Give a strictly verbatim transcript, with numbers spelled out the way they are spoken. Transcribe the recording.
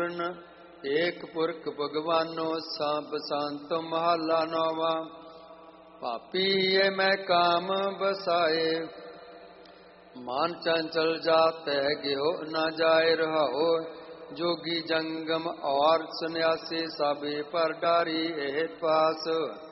पूर्ण एक पुरख भगवानो सांप संत महला नौवा। पापी ये मैं काम बसाए मान चंचल जाते गिहो न जाए रहो। जोगी जंगम और सन्यासी सभी पर डारी एह पास।